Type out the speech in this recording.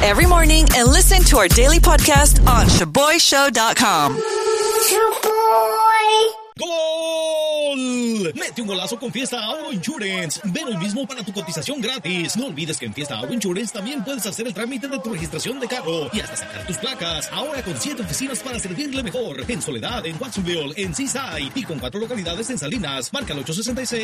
every morning and listen to our daily podcast on ShaboyShow.com. ¡Gol! Mete un golazo con Fiesta Auto Insurance. Ven hoy mismo para tu cotización gratis. No olvides que en Fiesta Auto Insurance también puedes hacer el trámite de tu registración de carro y hasta sacar tus placas. Ahora con 7 oficinas para servirle mejor. En Soledad, en Watsonville, en Seaside y con 4 localidades en Salinas. Marca el 866